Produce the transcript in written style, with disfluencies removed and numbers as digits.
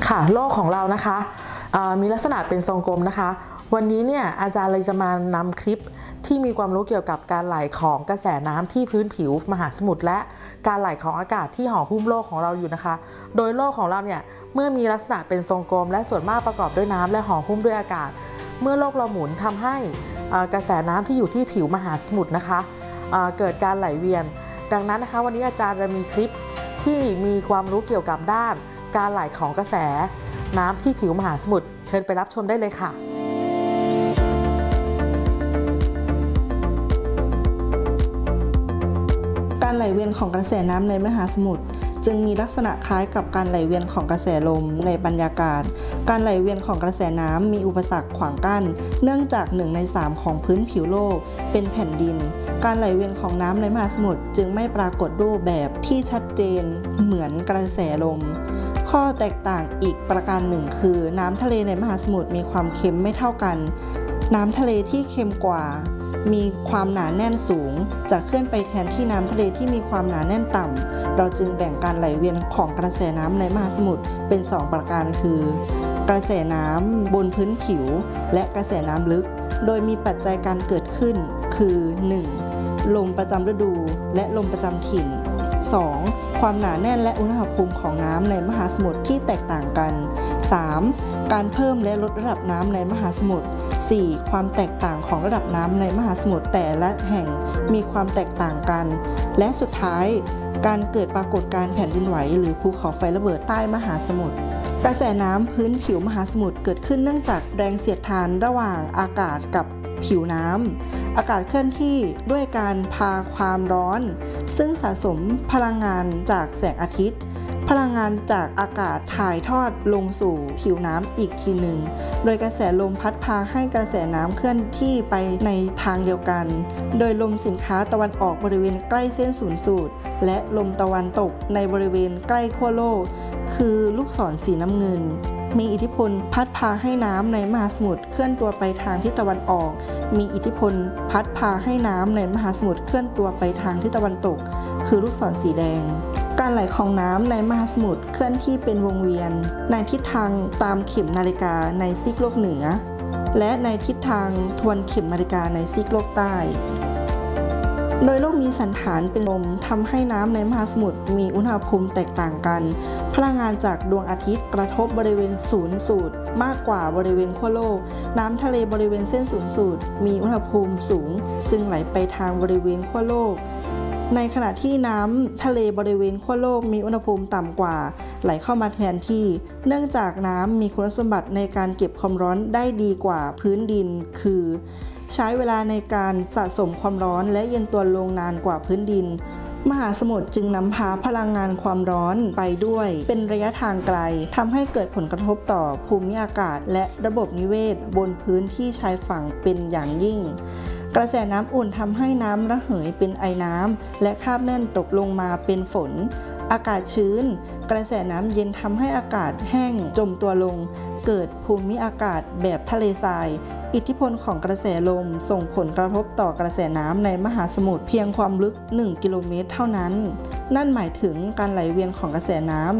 ค่ะโลกของเรานะคะมีลักษณะเป็นทรงกลมนะคะวันนี้เนี่ยอาจารย์เลยจะมานำคลิปที่มีความรู้เกี่ยวกับการไหลของกระแสน้ำที่พื้นผิวมหาสมุทรและการไหลของอากาศที่ห่อหุ้มโลกของเราอยู่นะคะโดยโลกของเราเนี่ยเมื่อมีลักษณะเป็นทรงกลมและส่วนมากประกอบด้วยน้ำและห่อหุ้มด้วยอากาศเมื่อโลกเราหมุนทำให้กระแสน้ำที่อยู่ที่ผิวมหาสมุทรนะคะเกิดการไหลเวียนดังนั้นนะคะวันนี้อาจารย์จะมีคลิปที่มีความรู้เกี่ยวกับด้านการไหลของกระแสน้ำที่ผิวมหาสมุทรเชิญไปรับชมได้เลยค่ะการไหลเวียนของกระแสน้ำในมหาสมุทรจึงมีลักษณะคล้ายกับการไหลเวียนของกระแสลมในบรรยากาศการไหลเวียนของกระแสน้ำมีอุปสรรคขวางกั้นเนื่องจาก1 ใน 3ของพื้นผิวโลกเป็นแผ่นดินการไหลเวียนของน้ำในมหาสมุทรจึงไม่ปรากฏรูปแบบที่ชัดเจนเหมือนกระแสลมข้อแตกต่างอีกประการหนึ่งคือน้ำทะเลในมหาสมุทรมีความเค็มไม่เท่ากันน้ำทะเลที่เค็มกว่ามีความหนาแน่นสูงจะเคลื่อนไปแทนที่น้ำทะเลที่มีความหนาแน่นต่ำเราจึงแบ่งการไหลเวียนของกระแสน้ำในมหาสมุทรเป็น2ประการคือกระแสน้ำบนพื้นผิวและกระแสน้ำลึกโดยมีปัจจัยการเกิดขึ้นคือ 1. ลมประจำฤดูและลมประจำถิ่น 2. ความหนาแน่นและอุณหภูมิของน้ำในมหาสมุทรที่แตกต่างกัน 3. การเพิ่มและลดระดับน้ำในมหาสมุทร 4. ความแตกต่างของระดับน้ำในมหาสมุทรแต่ละแห่งมีความแตกต่างกันและสุดท้ายการเกิดปรากฏการณ์แผ่นดินไหวหรือภูเขาไฟระเบิดใต้มหาสมุทรกระแสน้ำพื้นผิวมหาสมุทรเกิดขึ้นเนื่องจากแรงเสียดทานระหว่างอากาศกับผิวน้ำอากาศเคลื่อนที่ด้วยการพาความร้อนซึ่งสะสมพลังงานจากแสงอาทิตย์พลังงานจากอากาศถ่ายทอดลงสู่ผิวน้ำอีกทีหนึ่งโดยกระแสลมพัดพาให้กระแสน้ำเคลื่อนที่ไปในทางเดียวกันโดยลมสินค้าตะวันออกบริเวณใกล้เส้นศูนย์สูตรและลมตะวันตกในบริเวณใกล้ขั้วโลกคือลูกศรสีน้ำเงินมีอิทธิพลพัดพาให้น้ำในมหาสมุทรเคลื่อนตัวไปทางทิศตะวันออกมีอิทธิพลพัดพาให้น้ำในมหาสมุทรเคลื่อนตัวไปทางทิศตะวันตกคือลูกศรสีแดงการไหลของน้ำในมหาสมุทรเคลื่อนที่เป็นวงเวียนในทิศทางตามเข็มนาฬิกาในซีกโลกเหนือและในทิศทางทวนเข็มนาฬิกาในซีกโลกใต้โดยโลกมีสันฐานเป็นลมทำให้น้ำในมหาสมุทรมีอุณหภูมิแตกต่างกันพลังงานจากดวงอาทิตย์กระทบบริเวณศูนย์สูตรมากกว่าบริเวณขั้วโลกน้ำทะเลบริเวณเส้นศูนย์สูตรมีอุณหภูมิสูงจึงไหลไปทางบริเวณขั้วโลกในขณะที่น้ำทะเลบริเวณขั้วโลกมีอุณหภูมิต่ำกว่าไหลเข้ามาแทนที่เนื่องจากน้ำมีคุณสมบัติในการเก็บความร้อนได้ดีกว่าพื้นดินคือใช้เวลาในการสะสมความร้อนและเย็นตัวลงนานกว่าพื้นดินมหาสมุทรจึงนำพาพลังงานความร้อนไปด้วยเป็นระยะทางไกลทำให้เกิดผลกระทบต่อภูมิอากาศและระบบนิเวศบนพื้นที่ชายฝั่งเป็นอย่างยิ่งกระแสน้ำอุ่นทำให้น้ำระเหยเป็นไอน้ำและคราบแน่นตกลงมาเป็นฝนอากาศชื้นกระแสน้ำเย็นทำให้อากาศแห้งจมตัวลงเกิดภูมิอากาศแบบทะเลทรายอิทธิพลของกระแสลมส่งผลกระทบต่อกระแสน้ำในมหาสมุทรเพียงความลึก1 กิโลเมตรเท่านั้นนั่นหมายถึงการไหลเวียนของกระแสน้ำ